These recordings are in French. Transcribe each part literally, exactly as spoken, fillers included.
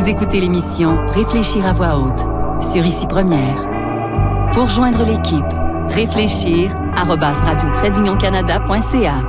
Vous écoutez l'émission Réfléchir à voix haute sur Ici Première. Pour joindre l'équipe, réfléchir arobase radio trait d'union canada point c a.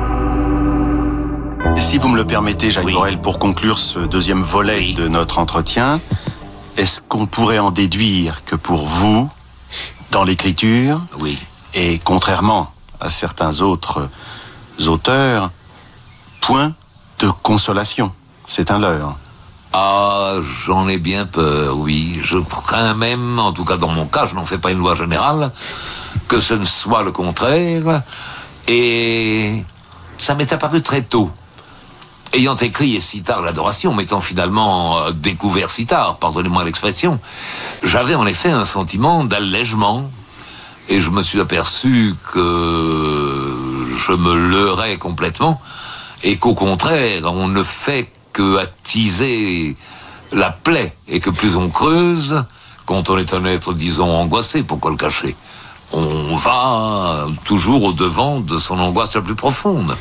Si vous me le permettez, Jacques Oui. Borel, pour conclure ce deuxième volet Oui. de notre entretien, est-ce qu'on pourrait en déduire que pour vous, dans l'écriture, Oui. et contrairement à certains autres auteurs, point de consolation, c'est un leurre. Ah, j'en ai bien peur, oui. Je crains même, en tout cas dans mon cas, je n'en fais pas une loi générale, que ce ne soit le contraire. Et ça m'est apparu très tôt. Ayant écrit et si tard l'adoration, m'étant finalement euh, découvert si tard, pardonnez-moi l'expression, j'avais en effet un sentiment d'allègement. Et je me suis aperçu que je me leurrais complètement et qu'au contraire, on ne fait que attiser la plaie et que plus on creuse, quand on est un être, disons, angoissé, pourquoi le cacher, on va toujours au-devant de son angoisse la plus profonde.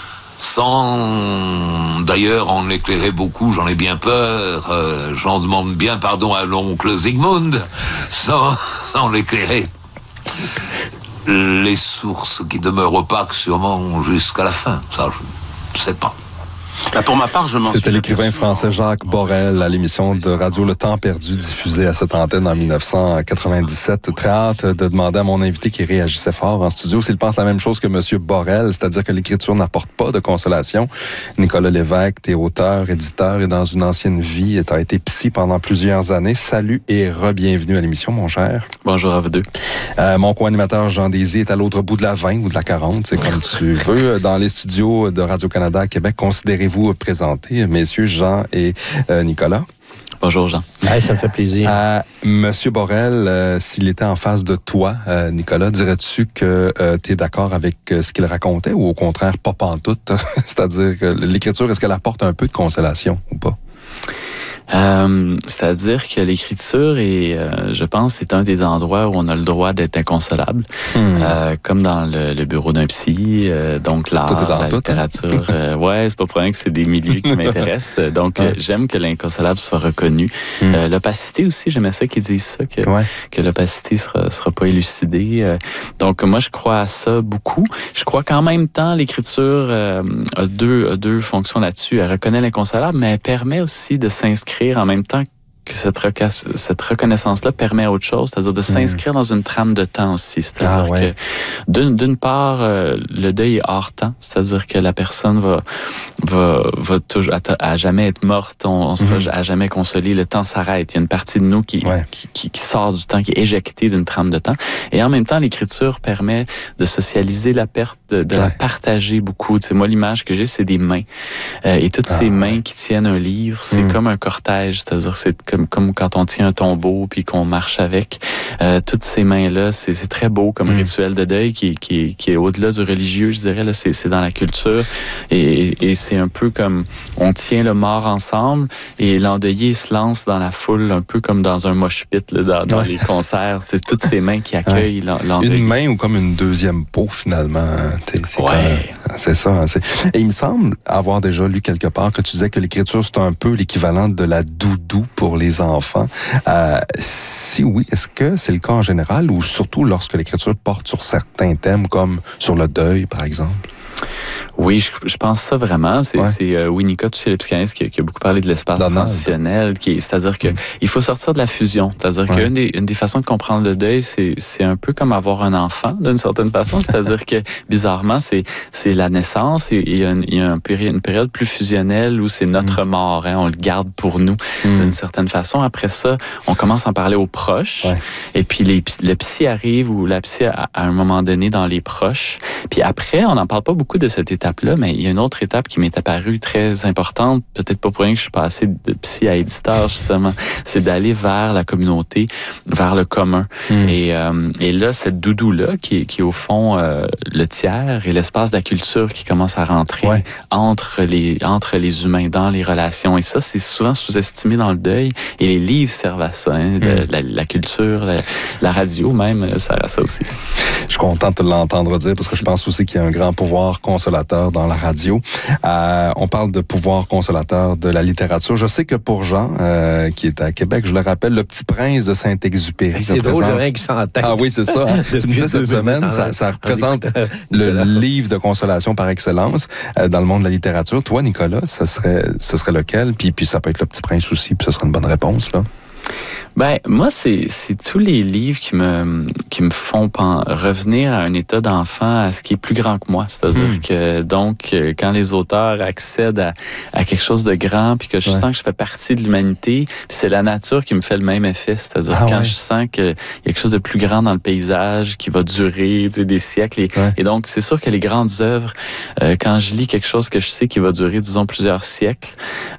Sans d'ailleurs en éclairer beaucoup, j'en ai bien peur, euh, j'en demande bien pardon à l'oncle Zygmunt, sans, sans l'éclairer. Les sources qui demeurent opaques sûrement jusqu'à la fin, ça je ne sais pas. Là, pour ma part, je m'en suis C'était l'écrivain aperçu français en- Jacques Borel à l'émission de radio Le Temps perdu diffusée à cette antenne en dix-neuf cent quatre-vingt-dix-sept. Très hâte de demander à mon invité qui réagissait fort en studio s'il pense la même chose que Monsieur Borel, c'est-à-dire que l'écriture n'apporte pas de consolation. Nicolas Lévesque, t'es auteur, éditeur et dans une ancienne vie, t'as été psy pendant plusieurs années. Salut et re-bienvenue à l'émission, mon cher. Bonjour à vous deux. Euh, mon co-animateur Jean Désy est à l'autre bout de la vingt ou de la quarante, c'est comme tu veux, dans les studios de Radio-Canada à Québec. Considérez-vous présenter, messieurs Jean et euh, Nicolas. Bonjour Jean. Hey, ça me fait plaisir. Euh, Monsieur Borel, euh, s'il était en face de toi, euh, Nicolas, dirais-tu que euh, tu es d'accord avec euh, ce qu'il racontait ou au contraire pas pantoute? C'est-à-dire que l'écriture, est-ce qu'elle apporte un peu de consolation ou pas? Euh, c'est-à-dire que l'écriture est, euh, je pense, c'est un des endroits où on a le droit d'être inconsolable, Hmm. euh, comme dans le, le bureau d'un psy, euh, donc l'art, Tout est dans la tout, hein? littérature. euh, ouais, c'est pas pour rien que c'est des milieux qui m'intéressent. Donc, Ouais. euh, j'aime que l'inconsolable soit reconnu. Hmm. Euh, l'opacité aussi, j'aimais ça qu'ils disent ça, que, Ouais. que l'opacité sera, sera pas élucidée. Euh, donc, moi, je crois à ça beaucoup. Je crois qu'en même temps, l'écriture euh, a, deux, a deux fonctions là-dessus. Elle reconnaît l'inconsolable, mais elle permet aussi de s'inscrire en même temps que cette, reca- cette reconnaissance-là permet autre chose, c'est-à-dire de s'inscrire dans une trame de temps aussi. C'est-à-dire Ah, ouais. que d'une, d'une part, euh, le deuil est hors temps, c'est-à-dire que la personne va, va, va toujours, à, à jamais être morte, on, on sera Mhm. à jamais consolé, le temps s'arrête. Il y a une partie de nous qui, Ouais. qui, qui, qui sort du temps, qui est éjectée d'une trame de temps. Et en même temps, l'écriture permet de socialiser la perte, de, de la Ouais. partager beaucoup. Tu sais, moi, l'image que j'ai, c'est des mains. Euh, et toutes Ah, ces ouais. mains qui tiennent un livre, c'est Mm. comme un cortège, c'est-à-dire c'est comme, comme quand on tient un tombeau puis qu'on marche avec. Euh, toutes ces mains-là, c'est, c'est très beau comme Mm. rituel de deuil qui, qui, qui est au-delà du religieux, je dirais. Là, c'est, c'est dans la culture. Et, et c'est un peu comme on tient le mort ensemble et l'endeuillé se lance dans la foule un peu comme dans un mosh pit là, dans, dans Ouais. les concerts. C'est toutes ces mains qui accueillent l'en- l'endeuillé. Une main ou comme une deuxième peau, finalement. hein, t'sais, C'est, Ouais. comme- c'est ça. hein, c'est... Et il me semble avoir déjà lu quelque part que tu disais que l'écriture, c'est un peu l'équivalent de la doudou pour les enfants. Euh, si oui, est-ce que c'est le cas en général ou surtout lorsque l'écriture porte sur certains thèmes comme sur le deuil, par exemple? Oui, je, je pense ça vraiment. C'est, Ouais. c'est euh, Winnicott, aussi, le psychanalyste, qui, qui a beaucoup parlé de l'espace Donald. transitionnel. Qui, c'est-à-dire que Mm. il faut sortir de la fusion. C'est-à-dire Ouais. qu'une des, une des façons de comprendre le deuil, c'est, c'est un peu comme avoir un enfant, d'une certaine façon. C'est-à-dire que, bizarrement, c'est, c'est la naissance et il y a, une, il y a un péri- une période plus fusionnelle où c'est notre Mm. mort. Hein, on le garde pour nous, Mm. d'une certaine façon. Après ça, on commence à en parler aux proches. Ouais. Et puis, les, le psy arrive ou la psy à, à un moment donné dans les proches. Puis après, on n'en parle pas beaucoup de cette étape-là, mais il y a une autre étape qui m'est apparue très importante, peut-être pas pour rien que je suis passé de psy à éditeur, justement, c'est d'aller vers la communauté, vers le commun. Mm. Et, euh, et là, cette doudou-là, qui est, qui est au fond euh, le tiers et l'espace de la culture qui commence à rentrer Ouais. entre, les, entre les humains, dans les relations. Et ça, c'est souvent sous-estimé dans le deuil. Et les livres servent à ça, hein, de- Mm. la, la culture, la, la radio même, sert à ça aussi. Je suis content de te l'entendre dire parce que je pense aussi qu'il y a un grand pouvoir consolateur dans la radio. Euh, on parle de pouvoir consolateur de la littérature. Je sais que pour Jean, euh, qui est à Québec, je le rappelle, Le Petit Prince de Saint-Exupéry. C'est drôle, j'ai rien qui s'en tête. Ah oui, c'est ça. Hein? Tu me disais cette semaine, ça, ça représente le livre de consolation par excellence euh, dans le monde de la littérature. Toi, Nicolas, ce serait, ce serait lequel? Puis, puis ça peut être Le Petit Prince aussi, puis ce serait une bonne réponse, là. Ben moi c'est c'est tous les livres qui me qui me font pen, revenir à un état d'enfant, à ce qui est plus grand que moi, c'est-à-dire mmh. que donc quand les auteurs accèdent à, à quelque chose de grand, puis que je ouais. sens que je fais partie de l'humanité, puis c'est la nature qui me fait le même effet, c'est-à-dire ah, quand ouais. je sens que il y a quelque chose de plus grand dans le paysage qui va durer, tu sais, des siècles et, ouais. et donc c'est sûr que les grandes œuvres, euh, quand je lis quelque chose que je sais qui va durer disons plusieurs siècles,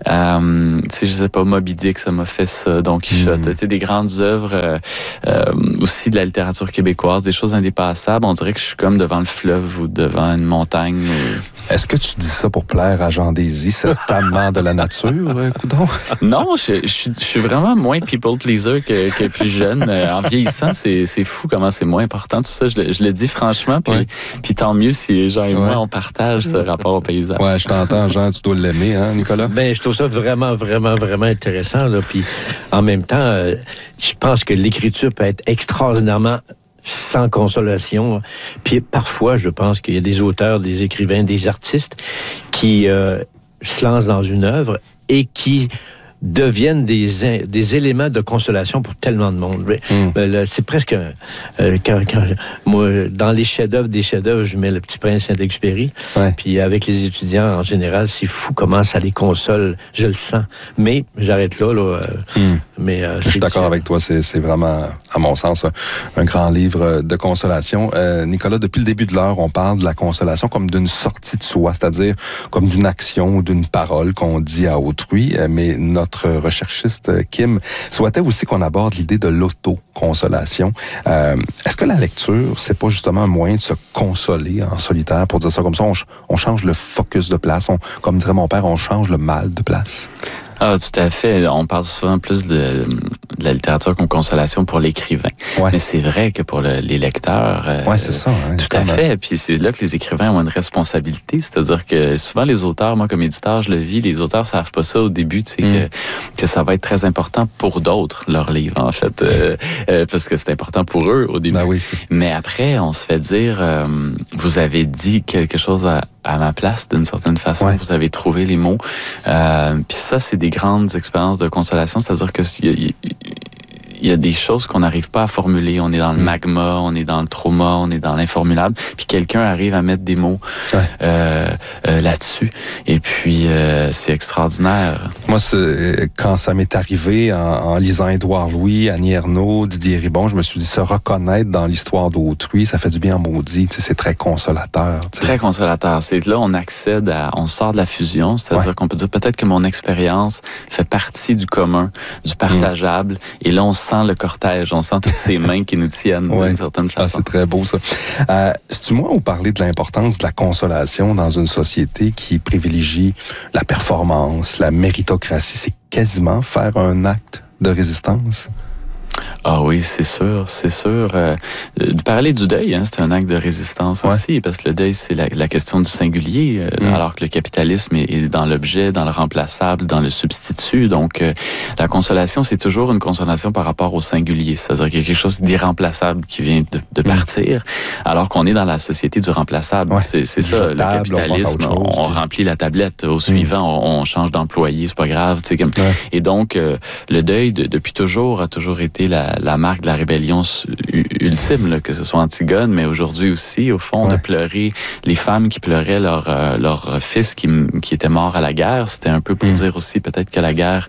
euh, tu sais je sais pas, Moby Dick ça m'a fait ça, Don Quichotte, mmh. des grandes œuvres euh, euh, aussi de la littérature québécoise, des choses indépassables. On dirait que je suis comme devant le fleuve ou devant une montagne. Ou... Est-ce que tu dis ça pour plaire à Jean Désy, cet amant de la nature, coudonc? Non, je, je, je suis vraiment moins people pleaser que, que plus jeune. En vieillissant, c'est, c'est fou comment c'est moins important. Tout ça, je le, je le dis franchement. Puis, ouais. puis tant mieux si Jean et ouais. moi, on partage ce rapport au paysage. Ouais, je t'entends, Jean, tu dois l'aimer, hein, Nicolas? Ben, je trouve ça vraiment, vraiment, vraiment intéressant. Là. Puis en même temps, euh, je pense que l'écriture peut être extraordinairement sans consolation. Puis parfois, je pense qu'il y a des auteurs, des écrivains, des artistes qui euh, se lancent dans une œuvre et qui deviennent des, des éléments de consolation pour tellement de monde. Mm. C'est presque... Un, euh, quand, quand, moi, dans les chefs-d'œuvre des chefs-d'œuvre, je mets Le Petit Prince Saint-Exupéry. Ouais. Puis avec les étudiants, en général, c'est fou comment ça les console. Je le sens. Mais j'arrête là. là euh, mm. mais, euh, je suis d'accord avec toi. C'est, c'est vraiment, à mon sens, un, un grand livre de consolation. Euh, Nicolas, depuis le début de l'heure, on parle de la consolation comme d'une sortie de soi, c'est-à-dire comme d'une action ou d'une parole qu'on dit à autrui. Mais notre Notre recherchiste Kim souhaitait aussi qu'on aborde l'idée de l'auto-consolation. Euh, est-ce que la lecture, c'est pas justement un moyen de se consoler en solitaire, pour dire ça comme ça, on, on change le focus de place, on, comme dirait mon père, on change le mal de place? Ah, tout à fait. On parle souvent plus de, de la littérature comme consolation pour l'écrivain. Ouais. Mais c'est vrai que pour le, les lecteurs... Euh, oui, c'est ça. Hein, tout à fait. Puis c'est là que les écrivains ont une responsabilité. C'est-à-dire que souvent, les auteurs, moi, comme éditeur, je le vis, les auteurs savent pas ça au début, tu sais, mm. que, que ça va être très important pour d'autres, leur livre, en fait. Euh, euh, parce que c'est important pour eux au début. Ben oui, c'est... Mais après, on se fait dire, euh, vous avez dit quelque chose à, à ma place, d'une certaine façon. Ouais. Vous avez trouvé les mots. Euh, puis ça, c'est des grandes expériences de consolation, c'est-à-dire que il y a des choses qu'on n'arrive pas à formuler. On est dans le magma, on est dans le trauma, on est dans l'informulable. Puis quelqu'un arrive à mettre des mots ouais. euh, euh, là-dessus. Et puis, euh, c'est extraordinaire. Moi, c'est, quand ça m'est arrivé en, en lisant Édouard Louis, Annie Ernaux, Didier Ribon, je me suis dit, se reconnaître dans l'histoire d'autrui, ça fait du bien en maudit. Tu sais, c'est très consolateur. Tu sais. Très consolateur. C'est là, on accède à, on sort de la fusion, c'est-à-dire ouais. qu'on peut dire peut-être que mon expérience fait partie du commun, du partageable. Mmh. Et là, on sent le cortège, on sent toutes ces mains qui nous tiennent ouais. d'une certaine façon. Ah, c'est très beau, ça. Euh, c'est-tu moi ou parler de l'importance de la consolation dans une société qui privilégie la performance, la méritocratie? C'est quasiment faire un acte de résistance? Ah oui, c'est sûr, c'est sûr. Euh, de parler du deuil, hein, c'est un acte de résistance ouais. aussi, parce que le deuil, c'est la, la question du singulier, euh, mm. alors que le capitalisme est, est dans l'objet, dans le remplaçable, dans le substitut. Donc, euh, la consolation, c'est toujours une consolation par rapport au singulier, c'est-à-dire qu'il y a quelque chose d'irremplaçable qui vient de, de partir, mm. alors qu'on est dans la société du remplaçable. Ouais. C'est, c'est ça, le capitalisme, on, chose, on puis... remplit la tablette, au suivant, mm. on, on change d'employé, c'est pas grave. Comme... Ouais. Et donc, euh, le deuil, de, depuis toujours, a toujours été la, la marque de la rébellion ultime, là, que ce soit Antigone, mais aujourd'hui aussi, au fond, ouais. de pleurer les femmes qui pleuraient leur, euh, leur fils qui, qui était mort à la guerre, c'était un peu pour mmh. dire aussi peut-être que la guerre,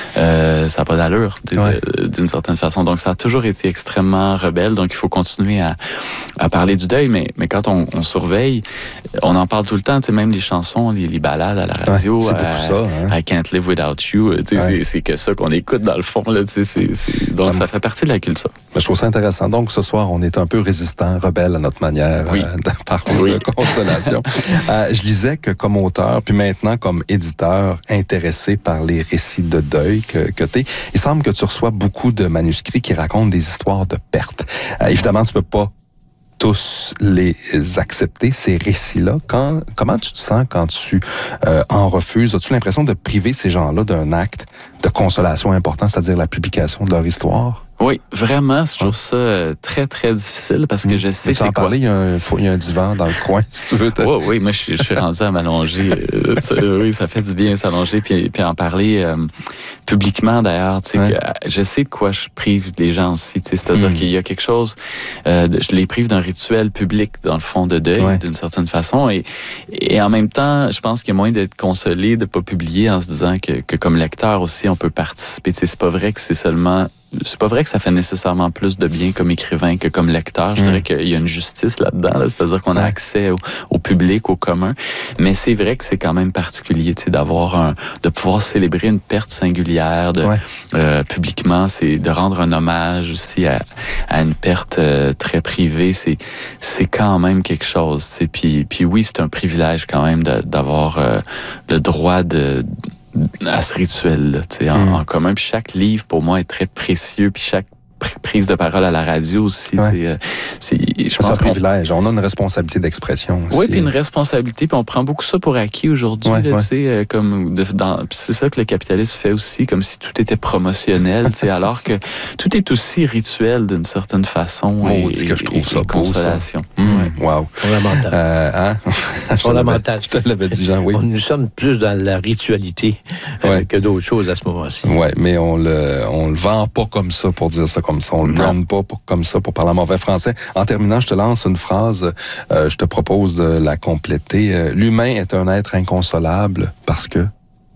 euh, ça n'a pas d'allure, ouais. d'une certaine façon. Donc, ça a toujours été extrêmement rebelle, donc il faut continuer à, à parler du deuil, mais, mais quand on, on surveille, on en parle tout le temps, tu sais, même les chansons, les, les ballades à la radio, ouais, c'est beaucoup ça, hein. I Can't Live Without You, tu sais, ouais. c'est, c'est que ça qu'on écoute dans le fond, là, tu sais, c'est, c'est, donc ouais. ça fait partie de la culture. Mais je trouve ça intéressant. Donc, ce soir, on est un peu résistant, rebelle à notre manière oui. euh, de parler oui. de consolation. euh, je lisais que comme auteur, puis maintenant comme éditeur intéressé par les récits de deuil que, que tu es, il semble que tu reçois beaucoup de manuscrits qui racontent des histoires de perte. Euh, évidemment, tu peux pas tous les accepter, ces récits-là. Quand, comment tu te sens quand tu euh, en refuses? As-tu l'impression de priver ces gens-là d'un acte de consolation important, c'est-à-dire la publication de leur histoire? Oui, vraiment, je trouve ça euh, très, très difficile parce que je sais c'est quoi. Parler, il y, a un, il y a un divan dans le coin, si tu veux. Oui, oui, moi, je, je suis rendu à m'allonger. Euh, ça, oui, ça fait du bien s'allonger puis, puis en parler euh, publiquement, d'ailleurs. Tu sais, ouais. que, je sais de quoi je prive les gens aussi. Tu sais, c'est-à-dire mm. qu'il y a quelque chose, euh, de, je les prive d'un rituel public, dans le fond, de deuil, ouais. d'une certaine façon. Et, et en même temps, je pense qu'il y a moyen d'être consolé de ne pas publier en se disant que, que comme lecteur aussi, on peut participer. Tu sais, c'est pas vrai que c'est seulement... C'est pas vrai que ça fait nécessairement plus de bien comme écrivain que comme lecteur. Je mmh. dirais qu'il y a une justice là-dedans, là, c'est-à-dire qu'on a accès au, au public, au commun. Mais c'est vrai que c'est quand même particulier, tu sais, d'avoir un, de pouvoir célébrer une perte singulière, de, ouais. euh, publiquement, c'est de rendre un hommage aussi à, à une perte euh, très privée. C'est, c'est quand même quelque chose. Tu sais. Puis, puis oui, c'est un privilège quand même de, d'avoir euh, le droit de à ce rituel-là, tu sais, en, mm. en commun. Puis chaque livre, pour moi, est très précieux. Puis chaque prise de parole à la radio aussi, ouais. c'est, c'est, je pense c'est un privilège. On a une responsabilité d'expression aussi. Oui, puis une responsabilité, puis on prend beaucoup ça pour acquis aujourd'hui, ouais, là, ouais. tu sais, comme de, dans, c'est ça que le capitalisme fait aussi, comme si tout était promotionnel, tu sais, alors que tout est aussi rituel d'une certaine façon. Oh, et, que je trouve et, ça et beau, consolation. Ça. Mmh, ouais. Wow. Fondamental. Euh, hein? Fondamental. Je te l'avais dit, Jean, oui. Nous sommes plus dans la ritualité euh, ouais. que d'autres choses à ce moment-ci. Oui, mais on le, on le vend pas comme ça pour dire ça comme ça. On le blâme pas pour, comme ça pour parler en mauvais français. En terminant, je te lance une phrase. Euh, je te propose de la compléter. Euh, L'humain est un être inconsolable parce que...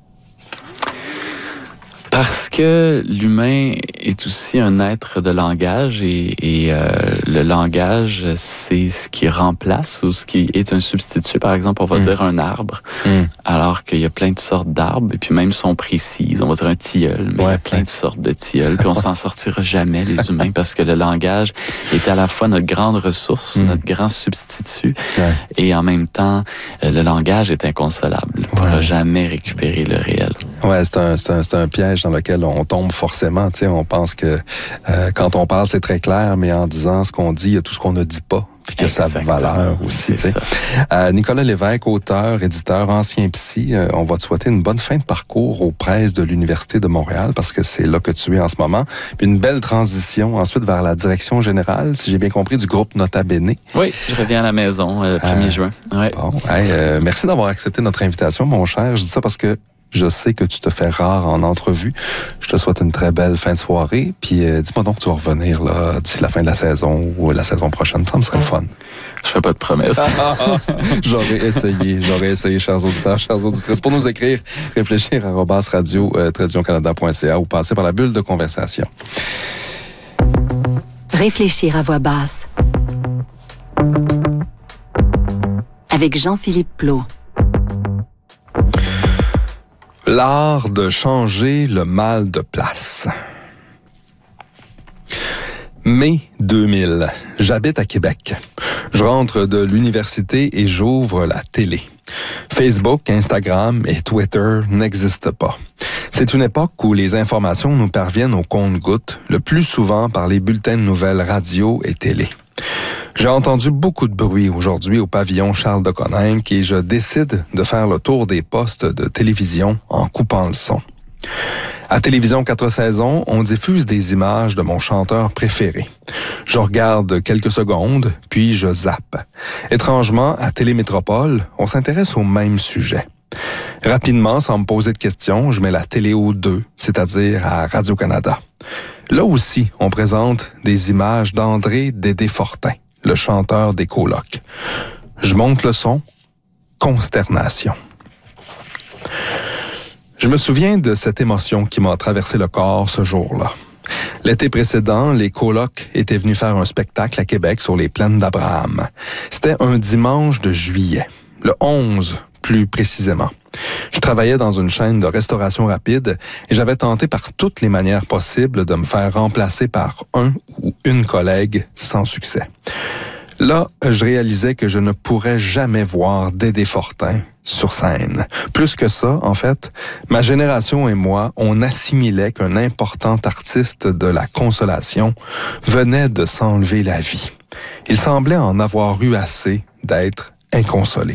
Parce que l'humain est aussi un être de langage et, et euh, le langage, c'est ce qui remplace ou ce qui est un substitut. Par exemple, on va mm. dire un arbre, mm. alors qu'il y a plein de sortes d'arbres, et puis même sont précises. On va dire un tilleul, mais ouais, il y a plein de sortes de tilleuls, puis on s'en sortira jamais, les humains, parce que le langage est à la fois notre grande ressource, mm. notre grand substitut, ouais. et en même temps, le langage est inconsolable. On ne pourra ouais. jamais récupérer le réel. Ouais, c'est un, c'est un, c'est un piège dans lequel on tombe forcément. Tu sais, on pense que euh, quand on parle, c'est très clair, mais en disant ce qu'on dit, il y a tout ce qu'on ne dit pas, puis que ça a valeur aussi. Tu sais. Euh, Nicolas Lévesque, auteur, éditeur, ancien psy, euh, on va te souhaiter une bonne fin de parcours aux presses de l'Université de Montréal, parce que c'est là que tu es en ce moment. Puis une belle transition ensuite vers la direction générale, si j'ai bien compris, du groupe Nota Bene. Oui, je reviens à la maison le premier euh, juin. Ouais. Bon, hey, euh, merci d'avoir accepté notre invitation, mon cher. Je dis ça parce que je sais que tu te fais rare en entrevue. Je te souhaite une très belle fin de soirée. Puis euh, dis-moi donc que tu vas revenir là, d'ici la fin de la saison ou la saison prochaine. Ça me serait le fun. Je fais pas de promesses. J'aurais essayé. J'aurais essayé, chers auditeurs, chers auditrices. Pour nous écrire, réfléchir arobase radio tiret canada point c a ou passer par la bulle de conversation. Réfléchir à voix basse. Avec Jean-Philippe Plot. L'art de changer le mal de place. Mai deux mille. J'habite à Québec. Je rentre de l'université et j'ouvre la télé. Facebook, Instagram et Twitter n'existent pas. C'est une époque où les informations nous parviennent au compte-gouttes, le plus souvent par les bulletins de nouvelles radio et télé. J'ai entendu beaucoup de bruit aujourd'hui au pavillon Charles de Coninck et je décide de faire le tour des postes de télévision en coupant le son. À Télévision quatre saisons, on diffuse des images de mon chanteur préféré. Je regarde quelques secondes, puis je zappe. Étrangement, à Télémétropole, on s'intéresse au même sujet. Rapidement, sans me poser de questions, je mets la télé au deux, c'est-à-dire à Radio-Canada. Là aussi, on présente des images d'André Dédé-Fortin, le chanteur des Colocs. Je monte le son, consternation. Je me souviens de cette émotion qui m'a traversé le corps ce jour-là. L'été précédent, les Colocs étaient venus faire un spectacle à Québec sur les plaines d'Abraham. C'était un dimanche de juillet, le onze plus précisément. Je travaillais dans une chaîne de restauration rapide et j'avais tenté par toutes les manières possibles de me faire remplacer par un ou une collègue sans succès. Là, je réalisais que je ne pourrais jamais voir Dédé Fortin sur scène. Plus que ça, en fait, ma génération et moi, on assimilait qu'un important artiste de la consolation venait de s'enlever la vie. Il semblait en avoir eu assez d'être inconsolé.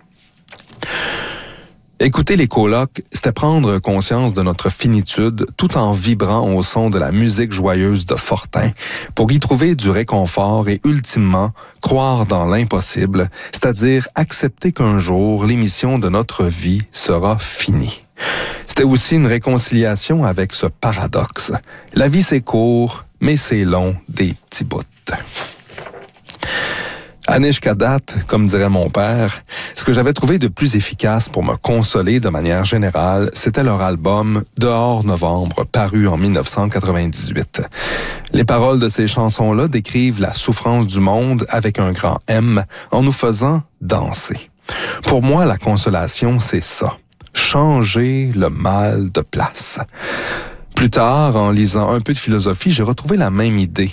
Écouter les colocs, c'était prendre conscience de notre finitude tout en vibrant au son de la musique joyeuse de Fortin pour y trouver du réconfort et ultimement croire dans l'impossible, c'est-à-dire accepter qu'un jour l'émission de notre vie sera finie. C'était aussi une réconciliation avec ce paradoxe. La vie c'est court, mais c'est long des petits bouts. Anish Kadat, comme dirait mon père, ce que j'avais trouvé de plus efficace pour me consoler de manière générale, c'était leur album « Dehors Novembre », paru en dix-neuf cent quatre-vingt-dix-huit. Les paroles de ces chansons-là décrivent la souffrance du monde avec un grand M en nous faisant danser. Pour moi, la consolation, c'est ça. Changer le mal de place. Plus tard, en lisant un peu de philosophie, j'ai retrouvé la même idée